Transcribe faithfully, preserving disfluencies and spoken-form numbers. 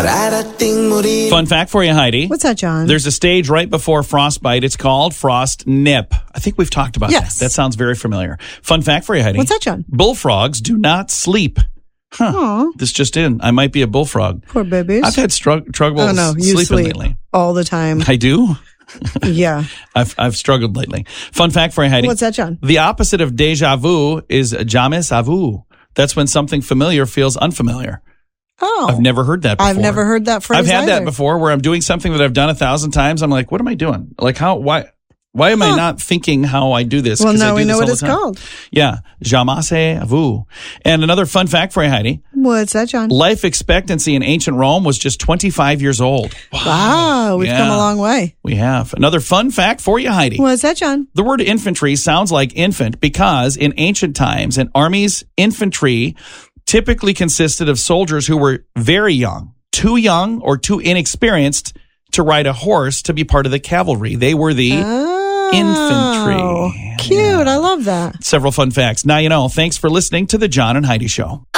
Fun fact for you, Heidi. What's that, John? There's a stage right before frostbite. It's called frost nip. I think we've talked about Yes. that. That sounds very familiar. Fun fact for you, Heidi. What's that, John? Bullfrogs do not sleep. Huh. Aw. This just in. I might be a bullfrog. Poor babies. I've had strugg- trouble Oh, no. You sleeping sleep lately. all the time. I do? Yeah. I've I've struggled lately. Fun fact for you, Heidi. What's that, John? The opposite of deja vu is jamais vu. That's when something familiar feels unfamiliar. Oh. I've never heard that before. I've never heard that phrase I've had either. that before where I'm doing something that I've done a thousand times. I'm like, what am I doing? Like, how, why, why am Huh. I not thinking how I do this? Well, 'Cause I now do we this know all what the it's time. called. Yeah. Jamais vu. And another fun fact for you, Heidi. What's that, John? Life expectancy in ancient Rome was just twenty-five years old. Wow. We've Yeah. come a long way. We have. Another fun fact for you, Heidi. What's that, John? The word infantry sounds like infant because in ancient times, an army's infantry typically consisted of soldiers who were very young, too young or too inexperienced to ride a horse to be part of the cavalry. They were the Oh, infantry. Cute. Yeah. I love that. Several fun facts. Now you know. Thanks for listening to the John and Heidi Show.